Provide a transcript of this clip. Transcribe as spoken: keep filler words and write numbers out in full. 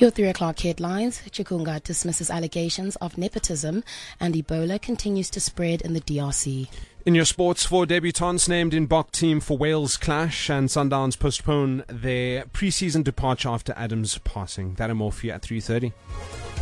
Your three o'clock headlines. Chikunga dismisses allegations of nepotism and Ebola continues to spread in the D R C. In your sports, four debutants named in Bok team for Wales clash, and Sundowns postpone their pre-season departure after Adams' passing. That and more for you at three thirty.